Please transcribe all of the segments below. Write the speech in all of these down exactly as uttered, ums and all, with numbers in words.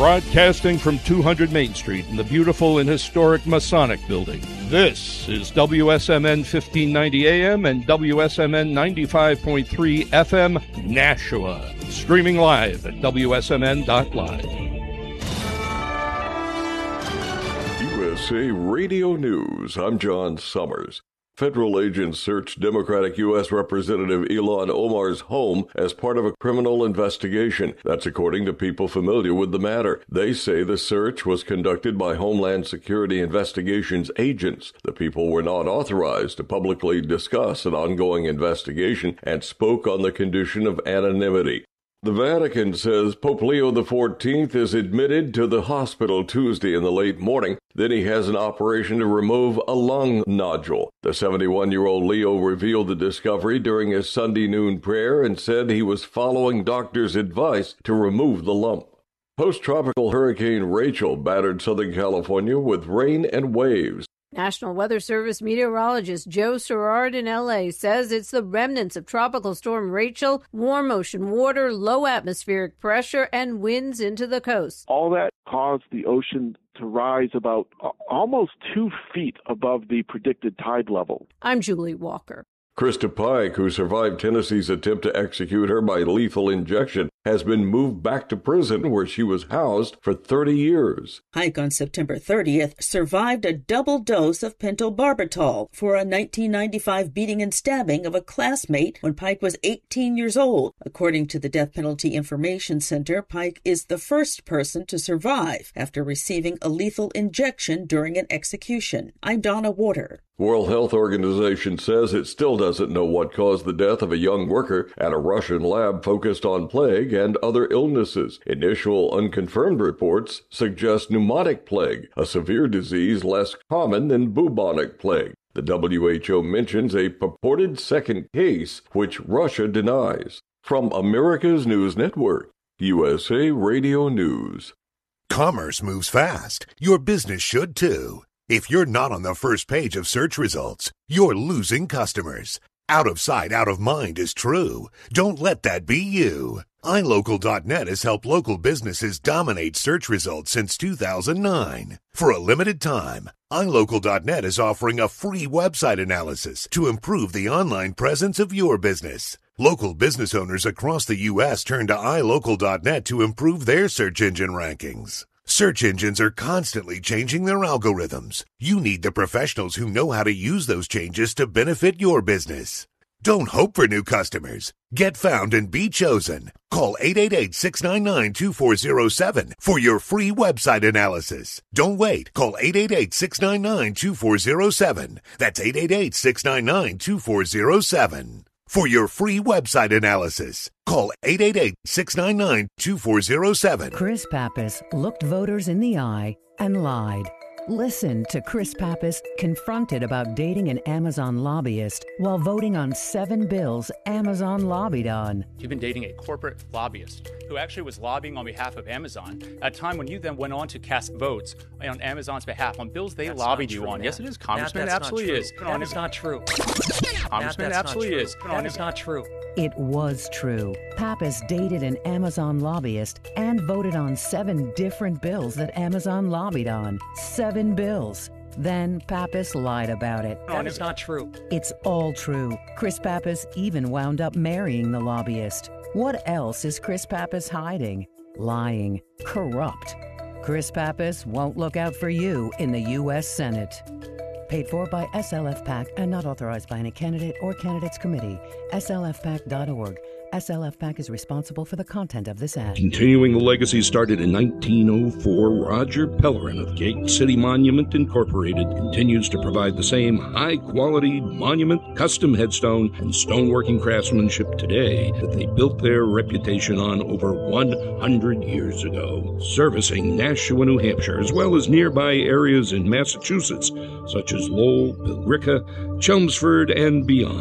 Broadcasting from two hundred Main Street in the beautiful and historic Masonic Building. This is W S M N fifteen ninety A M and W S M N ninety-five point three F M, Nashua. Streaming live at W S M N dot live. U S A Radio News. I'm John Summers. Federal agents searched Democratic U S Representative Ilhan Omar's home as part of a criminal investigation. That's according to people familiar with the matter. They say the search was conducted by Homeland Security Investigations agents. The people were not authorized to publicly discuss an ongoing investigation and spoke on the condition of anonymity. The Vatican says Pope Leo the fourteenth is admitted to the hospital Tuesday in the late morning. Then he has an operation to remove a lung nodule. The seventy-one-year-old Leo revealed the discovery during his Sunday noon prayer and said he was following doctors' advice to remove the lump. Post-tropical Hurricane Rachel battered Southern California with rain and waves. National Weather Service meteorologist Joe Sherrard in L A says it's the remnants of Tropical Storm Rachel, warm ocean water, low atmospheric pressure, and winds into the coast. All that caused the ocean to rise about almost two feet above the predicted tide level. I'm Julie Walker. Krista Pike, who survived Tennessee's attempt to execute her by lethal injection, has been moved back to prison where she was housed for thirty years. Pike on September thirtieth survived a double dose of pentobarbital for a nineteen ninety-five beating and stabbing of a classmate when Pike was eighteen years old. According to the Death Penalty Information Center, Pike is the first person to survive after receiving a lethal injection during an execution. I'm Donna Water. World Health Organization says it still doesn't know what caused the death of a young worker at a Russian lab focused on plague and other illnesses. Initial unconfirmed reports suggest pneumotic plague, a severe disease less common than bubonic plague. The W H O mentions a purported second case, which Russia denies. From America's News Network, U S A Radio News. Commerce moves fast. Your business should too. If you're not on the first page of search results, you're losing customers. Out of sight, out of mind is true. Don't let that be you. i local dot net has helped local businesses dominate search results since two thousand nine. For a limited time, i local dot net is offering a free website analysis to improve the online presence of your business. Local business owners across the U S turn to i local dot net to improve their search engine rankings. Search engines are constantly changing their algorithms. You need the professionals who know how to use those changes to benefit your business. Don't hope for new customers. Get found and be chosen. Call eight eight eight, six nine nine, two four zero seven for your free website analysis. Don't wait. Call eight eight eight, six nine nine, two four zero seven. That's eight eight eight, six nine nine, two four zero seven. For your free website analysis, call eight eight eight, six nine nine, two four zero seven. Chris Pappas looked voters in the eye and lied. Listen to Chris Pappas confronted about dating an Amazon lobbyist while voting on seven bills Amazon lobbied on. You've been dating a corporate lobbyist who actually was lobbying on behalf of Amazon at a time when you then went on to cast votes on Amazon's behalf on bills they that's lobbied you true, on. Matt. Yes, it is, Congressman. Matt, it absolutely is. That is not true. Congressman, Matt, absolutely is. That is not true. It was true. Pappas dated an Amazon lobbyist and voted on seven different bills that Amazon lobbied on. Seven bills. Then Pappas lied about it. That is not true. It's all true. Chris Pappas even wound up marrying the lobbyist. What else is Chris Pappas hiding? Lying. Corrupt. Chris Pappas won't look out for you in the U S Senate. Paid for by S L F PAC and not authorized by any candidate or candidates committee. S L F pac dot org. S L F PAC is responsible for the content of this ad. Continuing the legacy started in nineteen oh four, Roger Pellerin of Gate City Monument Incorporated continues to provide the same high-quality monument, custom headstone, and stoneworking craftsmanship today that they built their reputation on over one hundred years ago. Servicing Nashua, New Hampshire, as well as nearby areas in Massachusetts, such as Lowell, Billerica, Chelmsford, and beyond.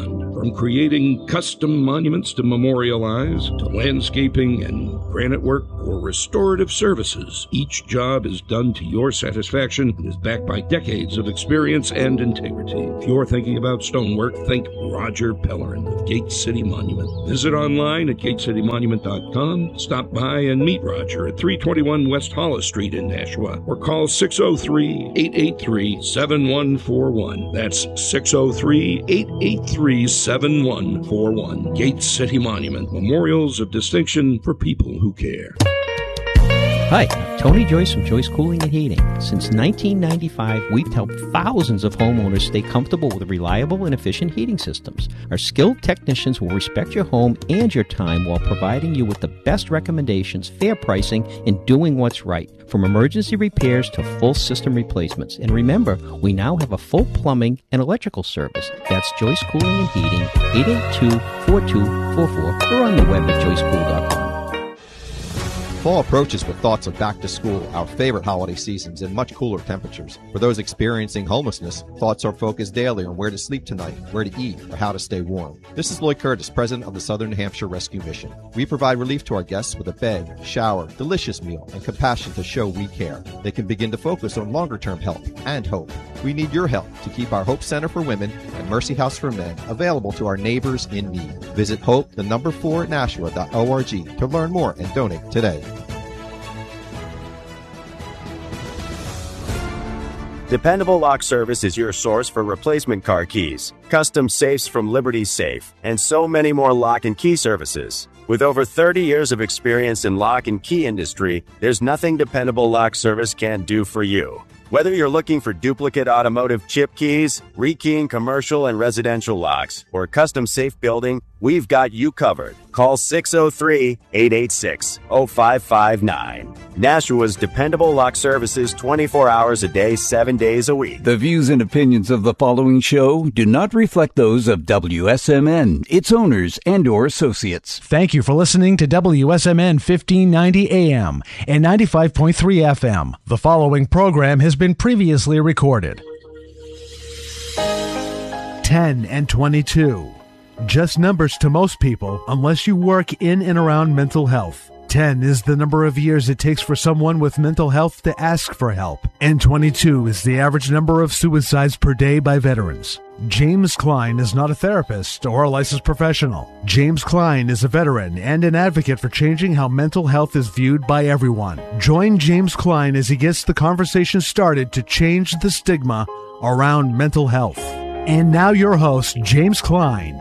From creating custom monuments to memorialize, to landscaping and granite work or restorative services, each job is done to your satisfaction and is backed by decades of experience and integrity. If you're thinking about stonework, think Roger Pellerin of Gate City Monument. Visit online at gate city monument dot com. Stop by and meet Roger at three twenty-one West Hollis Street in Nashua, or call six oh three, eight eight three, seven one four one. That's six oh three, eight eight three, seven one four one. Gate City Monument, memorials of distinction for people who care. Hi, Tony Joyce from Joyce Cooling and Heating. Since nineteen ninety-five, we've helped thousands of homeowners stay comfortable with reliable and efficient heating systems. Our skilled technicians will respect your home and your time while providing you with the best recommendations, fair pricing, and doing what's right. From emergency repairs to full system replacements. And remember, we now have a full plumbing and electrical service. That's Joyce Cooling and Heating, eight eight two, four two four four, or on the web at joyce cool dot com. Fall approaches with thoughts of back to school, our favorite holiday seasons, and much cooler temperatures. For those experiencing homelessness, thoughts are focused daily on where to sleep tonight, where to eat, or how to stay warm. This is Lloyd Curtis, president of the Southern New Hampshire Rescue Mission. We provide relief to our guests with a bed, shower, delicious meal, and compassion to show we care. They can begin to focus on longer-term help and hope. We need your help to keep our Hope Center for Women and Mercy House for Men available to our neighbors in need. Visit hope, the number four, nashua dot org to learn more and donate today. Dependable Lock Service is your source for replacement car keys, custom safes from Liberty Safe, and so many more lock and key services. With over thirty years of experience in lock and key industry, there's nothing Dependable Lock Service can't do for you. Whether you're looking for duplicate automotive chip keys, rekeying commercial and residential locks, or custom safe building, we've got you covered. Call six oh three, eight eight six, oh five five nine. Nashua's Dependable Lock Services twenty-four hours a day, seven days a week. The views and opinions of the following show do not reflect those of W S M N, its owners, and or associates. Thank you for listening to W S M N fifteen ninety A M and ninety-five point three F M. The following program has been previously recorded. ten and twenty-two. Just numbers to most people unless you work in and around mental health. ten is the number of years it takes for someone with mental health to ask for help, and twenty-two is the average number of suicides per day by veterans. James Klein is not a therapist or a licensed professional. James Klein is a veteran and an advocate for changing how mental health is viewed by everyone. Join James Klein as he gets the conversation started to change the stigma around mental health. And now your host, James Klein.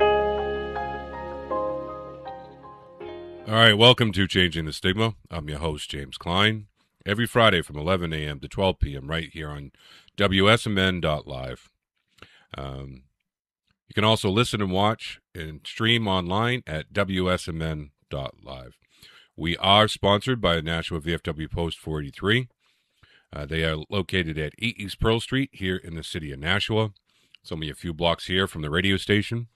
All right, welcome to Changing the Stigma. I'm your host, James Klein. Every Friday from eleven a.m. to twelve p.m. right here on W S M N dot live. Um, you can also listen and watch and stream online at W S M N dot live. We are sponsored by the Nashua V F W Post four eighty-three. Uh, they are located at eight East Pearl Street here in the city of Nashua. It's only a few blocks here from the radio station.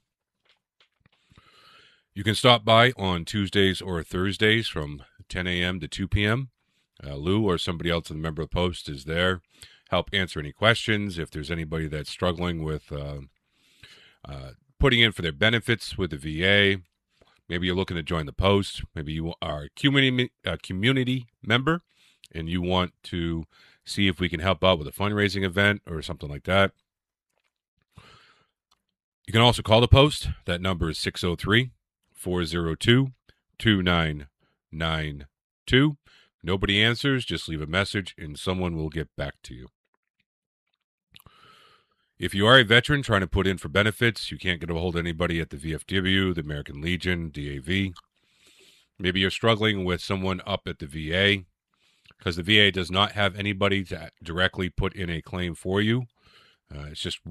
You can stop by on Tuesdays or Thursdays from ten a.m. to two p.m. Uh, Lou or somebody else, a member of the Post, is there. Help answer any questions. If there's anybody that's struggling with uh, uh, putting in for their benefits with the V A, maybe you're looking to join the Post. Maybe you are a community, a community member and you want to see if we can help out with a fundraising event or something like that. You can also call the Post. That number is six oh three, four oh two, two nine nine two. Nobody answers, just leave a message and someone will get back to you. If you are a veteran trying to put in for benefits, you can't get a hold of anybody at the V F W, the American Legion, D A V. Maybe you're struggling with someone up at the V A because the V A does not have anybody to directly put in a claim for you. Uh, it's just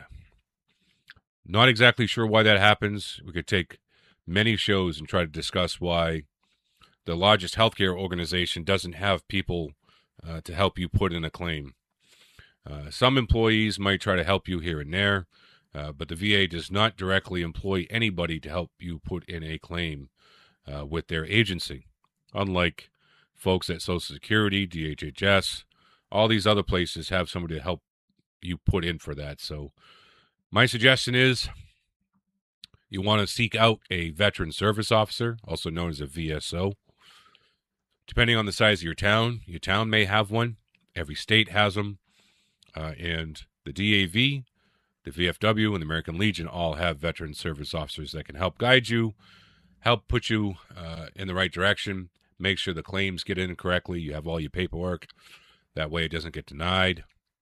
not exactly sure why that happens. We could take many shows and try to discuss why the largest healthcare organization doesn't have people uh, to help you put in a claim. Uh, some employees might try to help you here and there, uh, but the V A does not directly employ anybody to help you put in a claim uh, with their agency. Unlike folks at Social Security, D H H S, all these other places have somebody to help you put in for that. So my suggestion is You want to seek out a veteran service officer, also known as a V S O. Depending on the size of your town, your town may have one. Every state has them. Uh, and the D A V, the V F W, and the American Legion all have veteran service officers that can help guide you, help put you uh, in the right direction, make sure the claims get in correctly, you have all your paperwork. That way it doesn't get denied.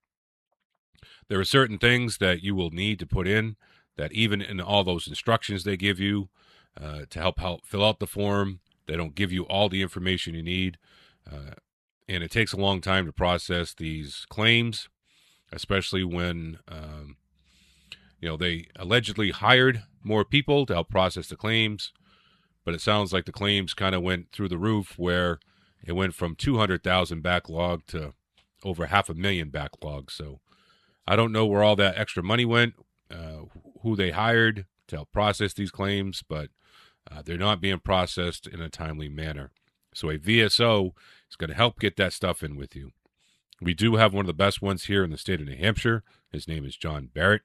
There are certain things that you will need to put in that even in all those instructions they give you uh, to help help fill out the form, they don't give you all the information you need. Uh, and it takes a long time to process these claims, especially when, um, you know, they allegedly hired more people to help process the claims. But it sounds like the claims kind of went through the roof, where it went from two hundred thousand backlog to over half a million backlog. So I don't know where all that extra money went, uh, who they hired to help process these claims, but uh, they're not being processed in a timely manner. So a V S O is going to help get that stuff in with you. We do have one of the best ones here in the state of New Hampshire. His name is John Barrett.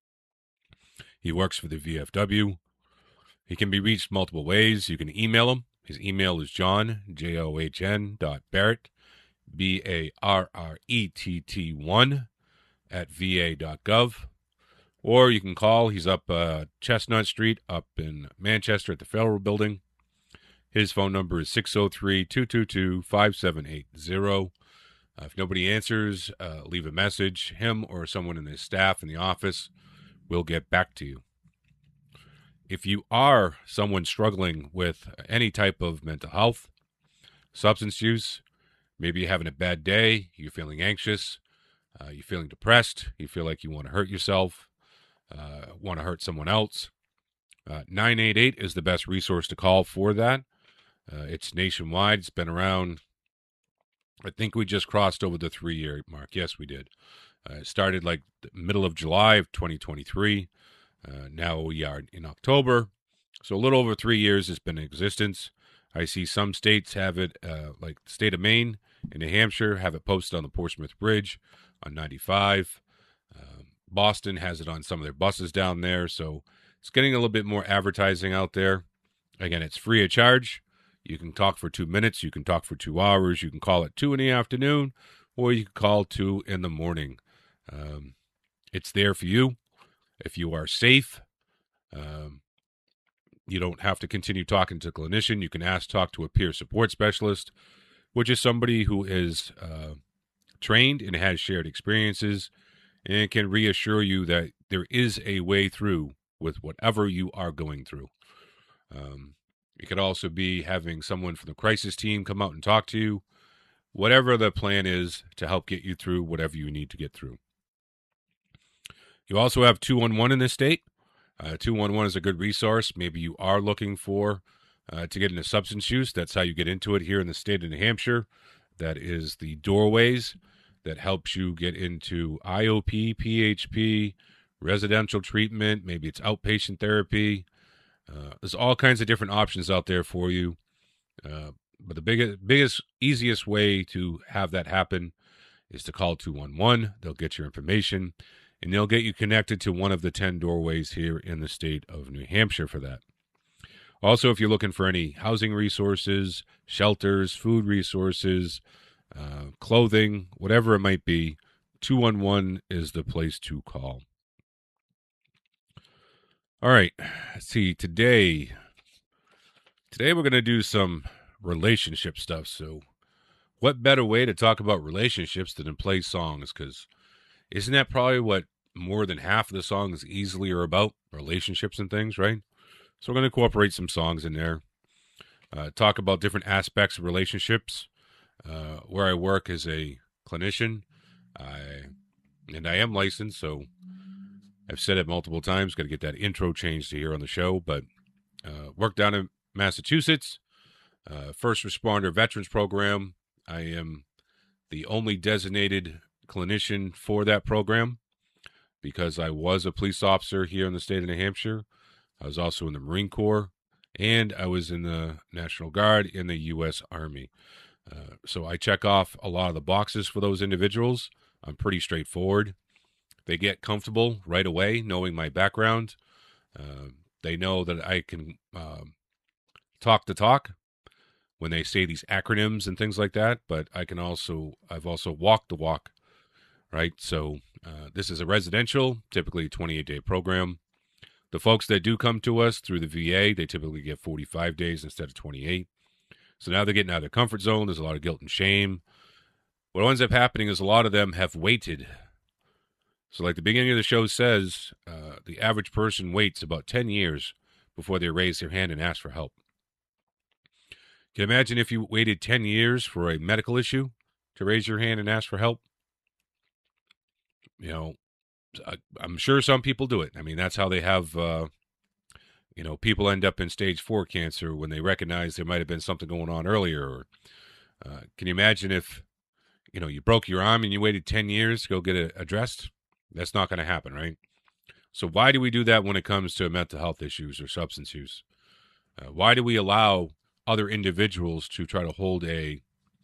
He works for the V F W. He can be reached multiple ways. You can email him. His email is John, J O H N dot Barrett, B A R R E T T one, at V A dot gov. Or you can call. He's up uh, Chestnut Street up in Manchester at the Federal Building. His phone number is six oh three, two two two, five seven eight zero. Uh, if nobody answers, uh, leave a message. Him or someone in his staff in the office will get back to you. If you are someone struggling with any type of mental health, substance use, maybe you're having a bad day, you're feeling anxious, uh, you're feeling depressed, you feel like you want to hurt yourself, uh, want to hurt someone else, uh, nine eight eight is the best resource to call for that. Uh, it's nationwide. It's been around. I think we just crossed over the three-year mark. Yes, we did. Uh, it started like the middle of July of twenty twenty-three. Uh, now we are in October. So a little over three years it's been in existence. I see some states have it, uh, like the state of Maine and New Hampshire, have it posted on the Portsmouth Bridge on ninety-five. Um, Boston has it on some of their buses down there. So it's getting a little bit more advertising out there. Again, it's free of charge. You can talk for two minutes. You can talk for two hours. You can call at two in the afternoon, or you can call two in the morning. Um, it's there for you. If you are safe, um, you don't have to continue talking to a clinician. You can ask, talk to a peer support specialist, which is somebody who is uh, trained and has shared experiences and can reassure you that there is a way through with whatever you are going through. Um, it could also be having someone from the crisis team come out and talk to you, whatever the plan is to help get you through whatever you need to get through. You also have two one one in this state. Uh, two one one is a good resource. Maybe you are looking for uh, to get into substance use. That's how you get into it here in the state of New Hampshire. That is the doorways that helps you get into I O P, P H P, residential treatment. Maybe it's outpatient therapy. Uh, there's all kinds of different options out there for you. Uh, but the biggest, biggest, easiest way to have that happen is to call two one one. They'll get your information, and they'll get you connected to one of the ten doorways here in the state of New Hampshire for that. Also, if you're looking for any housing resources, shelters, food resources, uh, clothing, whatever it might be, two one one is the place to call. All right, let's see, today, today we're going to do some relationship stuff. So what better way to talk about relationships than to play songs? Because isn't that probably what more than half of the songs easily are about? Relationships and things, right? So we're going to incorporate some songs in there. Uh, talk about different aspects of relationships. Uh, where I work as a clinician, I and I am licensed, so I've said it multiple times. Got to get that intro changed here on the show. But uh, work down in Massachusetts, uh, first responder veterans program. I am the only designated clinician for that program because I was a police officer here in the state of New Hampshire. I was also in the Marine Corps, and I was in the National Guard in the U S Army. Uh, so I check off a lot of the boxes for those individuals. I'm pretty straightforward. They get comfortable right away knowing my background. Uh, They know that I can um, talk the talk when they say these acronyms and things like that, but I can also, I've also walked the walk, right? So uh, this is a residential, typically twenty-eight day program. The folks that do come to us through the V A, they typically get forty-five days instead of twenty-eight. So now they're getting out of their comfort zone. There's a lot of guilt and shame. What ends up happening is a lot of them have waited. So like the beginning of the show says, uh, the average person waits about ten years before they raise their hand and ask for help. Can you imagine if you waited ten years for a medical issue to raise your hand and ask for help? You know, I'm sure some people do it. I mean, that's how they have, uh, you know, people end up in stage four cancer when they recognize there might have been something going on earlier. Or, uh, can you imagine if, you know, you broke your arm and you waited ten years to go get it addressed? That's not going to happen, right? So why do we do that when it comes to mental health issues or substance use? Uh, why do we allow other individuals to try to hold a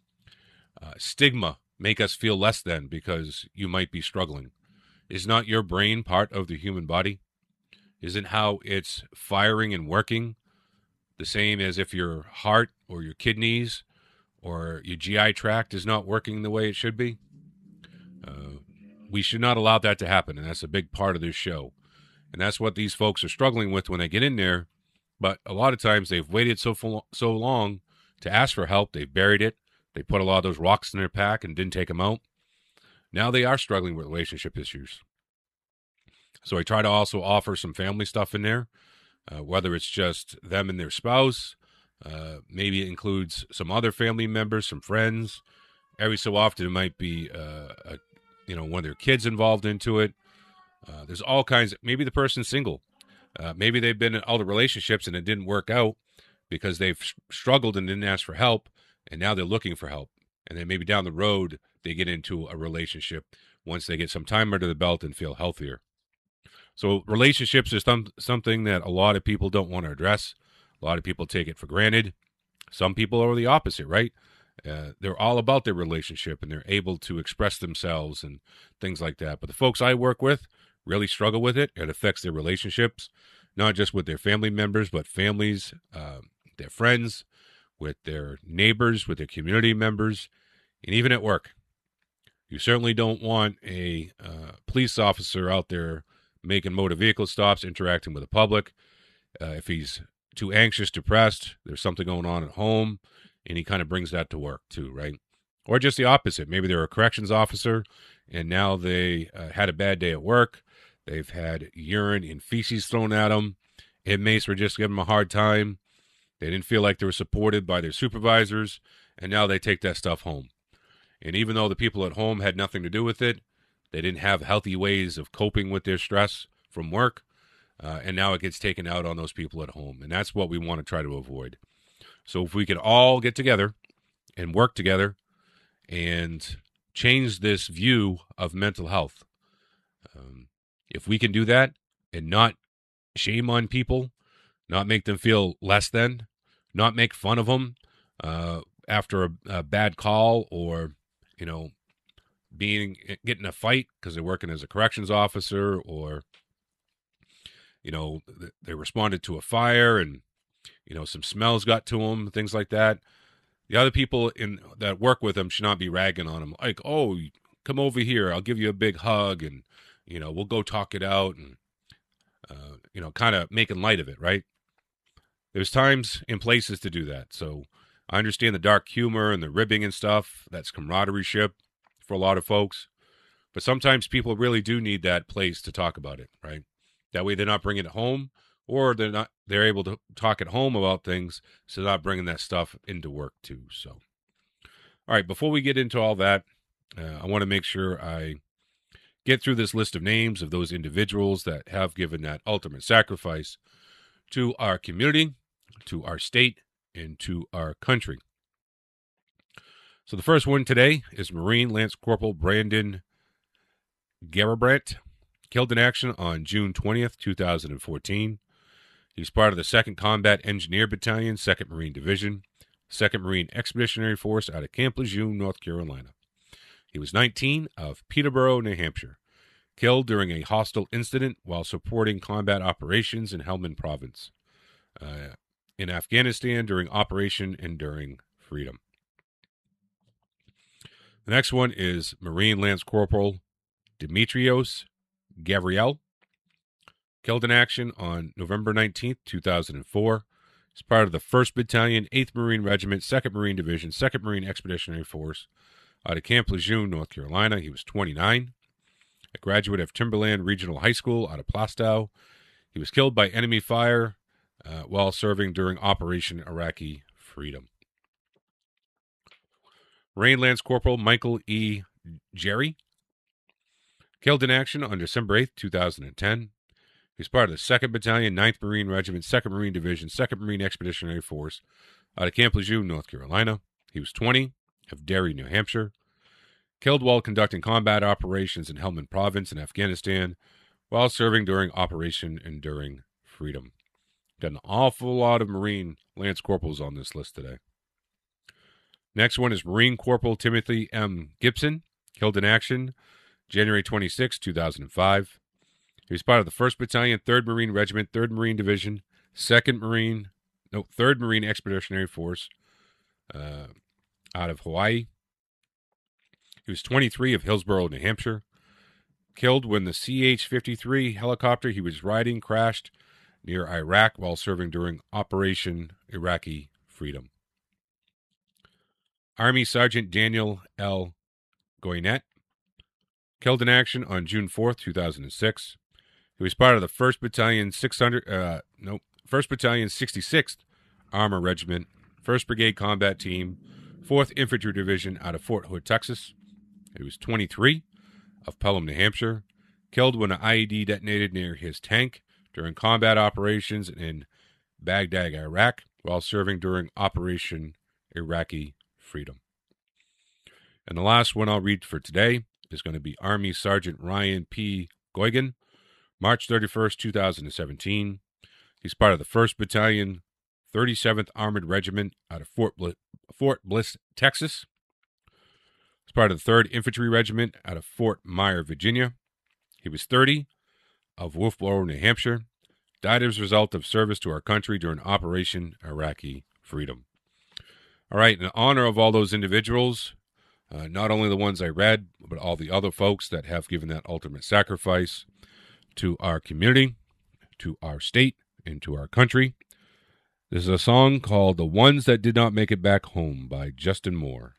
uh, stigma, make us feel less than because you might be struggling? Is not your brain part of the human body? Isn't how it's firing and working the same as if your heart or your kidneys or your G I tract is not working the way it should be? Uh, we should not allow that to happen, and that's a big part of this show. And that's what these folks are struggling with when they get in there. But a lot of times they've waited so full, so long to ask for help. They've buried it. They put a lot of those rocks in their pack and didn't take them out. Now they are struggling with relationship issues. So I try to also offer some family stuff in there, uh, whether it's just them and their spouse. Uh, maybe it includes some other family members, some friends. Every so often it might be, uh, a, you know, one of their kids involved into it. Uh, there's all kinds of, maybe the person's single. Uh, maybe they've been in other relationships and it didn't work out because they've sh- struggled and didn't ask for help, and now they're looking for help. And then maybe down the road they get into a relationship once they get some time under the belt and feel healthier. So relationships is some, something that a lot of people don't want to address. A lot of people take it for granted. Some people are the opposite, right? Uh, they're all about their relationship and they're able to express themselves and things like that. But the folks I work with really struggle with it. It affects their relationships, not just with their family members, but families, uh, their friends, with their neighbors, with their community members, and even at work. You certainly don't want a uh, police officer out there making motor vehicle stops, interacting with the public. Uh, if he's too anxious, depressed, there's something going on at home, and he kind of brings that to work too, right? Or just the opposite. Maybe they're a corrections officer, and now they uh, had a bad day at work. They've had urine and feces thrown at them. Inmates were just giving them a hard time. They didn't feel like they were supported by their supervisors, and now they take that stuff home. And even though the people at home had nothing to do with it, they didn't have healthy ways of coping with their stress from work, uh, and now it gets taken out on those people at home. And that's what we want to try to avoid. So if we could all get together and work together and change this view of mental health, um, if we can do that and not shame on people, not make them feel less than, not make fun of them uh, after a, a bad call or, you know, being getting a fight because they're working as a corrections officer, or, you know, they responded to a fire and, you know, some smells got to them, things like that. The other people in that work with them should not be ragging on them. Like, oh, come over here, I'll give you a big hug, and, you know, we'll go talk it out, and, uh, you know, kind of making light of it, right? There's times and places to do that. So I understand the dark humor and the ribbing and stuff. That's camaraderie-ship for a lot of folks. But sometimes people really do need that place to talk about it, right? That way they're not bringing it home, or they're not they're able to talk at home about things, so they're not bringing that stuff into work too. So, all right, before we get into all that, uh, I want to make sure I get through this list of names of those individuals that have given that ultimate sacrifice to our community, to our state, and to our country. So the first one today is Marine Lance Corporal Brandon Garabrandt, killed in action on June twentieth, two thousand fourteen. He's part of the second Combat Engineer Battalion, second Marine Division, second Marine Expeditionary Force out of Camp Lejeune, North Carolina. He was nineteen, of Peterborough, New Hampshire. Killed during a hostile incident while supporting combat operations in Helmand Province. Uh, in Afghanistan during Operation Enduring Freedom. The next one is Marine Lance Corporal Dimitrios Gavriel. Killed in action on November nineteenth, two thousand four. He's part of the first Battalion, eighth Marine Regiment, second Marine Division, second Marine Expeditionary Force out of Camp Lejeune, North Carolina. He was twenty-nine. A graduate of Timberland Regional High School out of Plastow. He was killed by enemy fire uh, while serving during Operation Iraqi Freedom. Marine Lance Corporal Michael E. Jerry. Killed in action on December eighth, two thousand ten. He's part of the second Battalion, ninth Marine Regiment, second Marine Division, second Marine Expeditionary Force out of Camp Lejeune, North Carolina. He was twenty, of Derry, New Hampshire. Killed while conducting combat operations in Helmand Province in Afghanistan while serving during Operation Enduring Freedom. Got an awful lot of Marine Lance Corporals on this list today. Next one is Marine Corporal Timothy M. Gibson, killed in action January twenty-sixth, two thousand five. He was part of the first Battalion, third Marine Regiment, third Marine Division, second Marine, no, third Marine Expeditionary Force uh, out of Hawaii. He was twenty-three, of Hillsborough, New Hampshire. Killed when the C H fifty-three helicopter he was riding crashed near Iraq while serving during Operation Iraqi Freedom. Army Sergeant Daniel L. Goynet, killed in action on June fourth, two thousand six. He was part of the first Battalion, six hundred, uh, no, first Battalion, sixty-sixth Armor Regiment, first Brigade Combat Team, fourth Infantry Division out of Fort Hood, Texas. He was twenty-three, of Pelham, New Hampshire. Killed when an I E D detonated near his tank during combat operations in Baghdad, Iraq, while serving during Operation Iraqi Freedom. And the last one I'll read for today is going to be Army Sergeant Ryan P. Goigan, March thirty-first, two thousand seventeen. He's part of the first Battalion, thirty-seventh Armored Regiment out of Fort Bliss, Fort Bliss, Texas. He's part of the third Infantry Regiment out of Fort Myer, Virginia. He was thirty, of Wolfboro, New Hampshire. Died as a result of service to our country during Operation Iraqi Freedom. All right, in honor of all those individuals, uh, not only the ones I read, but all the other folks that have given that ultimate sacrifice to our community, to our state, and to our country. This is a song called The Ones That Did Not Make It Back Home by Justin Moore.